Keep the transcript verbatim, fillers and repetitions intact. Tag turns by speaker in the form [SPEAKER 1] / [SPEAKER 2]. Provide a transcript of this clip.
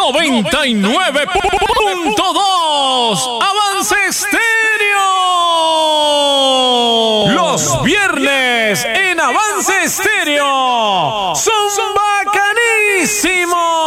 [SPEAKER 1] noventa y nueve punto dos Avance Estéreo. Los viernes en Avance Estéreo son bacanísimos.